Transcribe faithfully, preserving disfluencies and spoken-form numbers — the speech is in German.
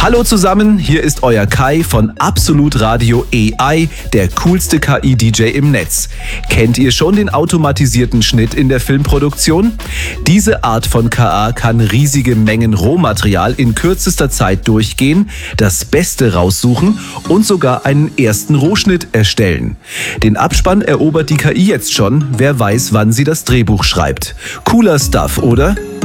Hallo zusammen, hier ist euer Kai von Absolut Radio A I, der coolste K I-D J im Netz. Kennt ihr schon den automatisierten Schnitt in der Filmproduktion? Diese Art von K A kann riesige Mengen Rohmaterial in kürzester Zeit durchgehen, das Beste raussuchen und sogar einen ersten Rohschnitt erstellen. Den Abspann erobert die K I jetzt schon, wer weiß, wann sie das Drehbuch schreibt. Cooler Stuff, oder?